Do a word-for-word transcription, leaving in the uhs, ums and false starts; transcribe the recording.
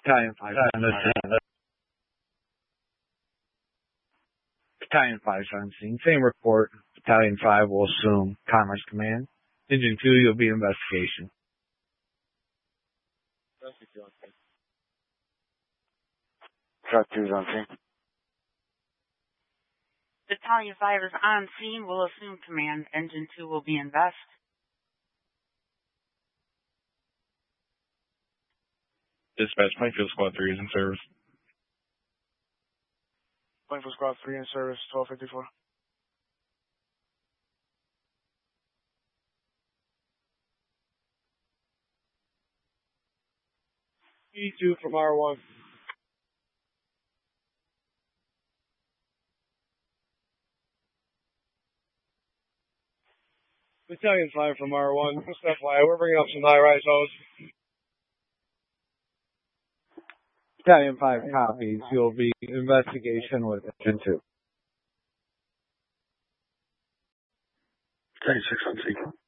Battalion five, Battalion five on scene. Same report. Battalion five will assume Commerce Command. Engine two, you'll be investigation. Truck two is on scene. Battalion five is on scene. Will assume command. Engine two will be invest. Dispatch, Plainfield Squad three is in service. Plainfield Squad three in service, twelve fifty-four. E two from R one. Battalion five from R one. Just F Y I, we're bringing up some high-rise hoes. Battalion five copies. You'll be investigation with Engine two. thirty-six on scene.